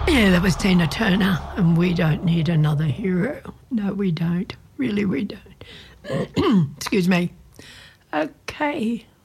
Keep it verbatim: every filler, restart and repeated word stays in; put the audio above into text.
Yeah, that was Tina Turner, and we don't need another hero. No, we don't. Really, we don't. Excuse me. Okay.